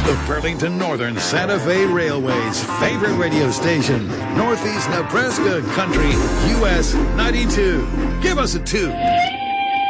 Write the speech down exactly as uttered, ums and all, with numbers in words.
The Burlington Northern Santa Fe Railway's favorite radio station, Northeast Nebraska Country, U S ninety-two. Give us a two.